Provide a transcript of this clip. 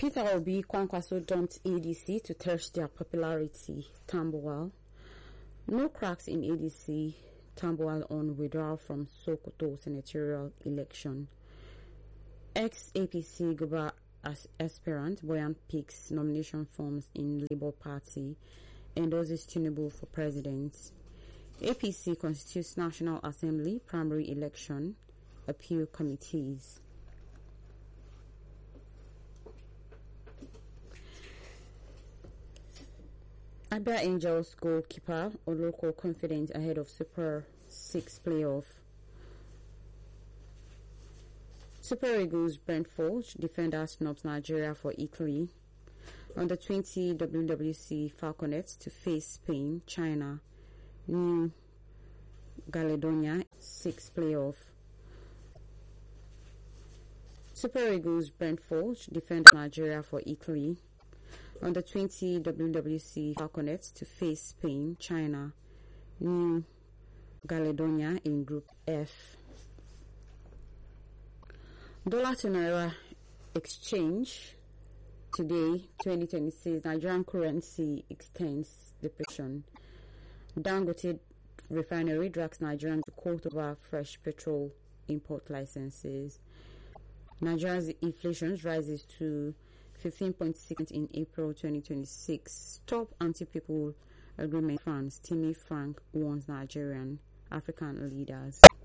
Peter Obi, Kwankwaso dumped ADC to test their popularity. Tambuwal. No cracks in ADC. Tambuwal on withdrawal from Sokoto senatorial election. Ex-APC Guba aspirant Boyan picks nomination forms in Labour Party. Endorses Tinubu for president. APC constitutes National Assembly primary election. Appeal committees. Abia Angels goalkeeper Oloko confident ahead of Super 6 playoff. Super Eagles Brentford defender snubs Nigeria for Italy. Under 20 WWC Falconets to face Spain, China, New Caledonia 6 playoff. Super Eagles Brentford defender Nigeria for Italy. Under 20 WWC Falconets to face Spain, China, New Caledonia in Group F. Dollar to Naira exchange today, 2026. Nigerian currency extends depression. Dangote refinery drags Nigerians to court over fresh petrol import licenses. Nigeria's inflation rises to 15.6% in April 2026. Stop anti-people agreement France. Timmy Frank warns Nigerian African leaders.